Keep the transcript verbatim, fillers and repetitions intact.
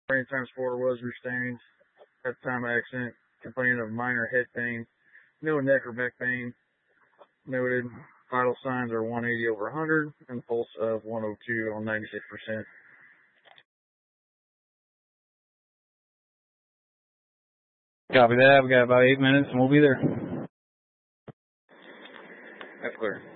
Brain times four was restrained at the time of accident, complaining of minor head pain, no neck or back pain. Noted vital signs are one eighty over one hundred and pulse of one oh two on ninety-six percent. Copy that. We got about eight minutes and we'll be there. That's clear.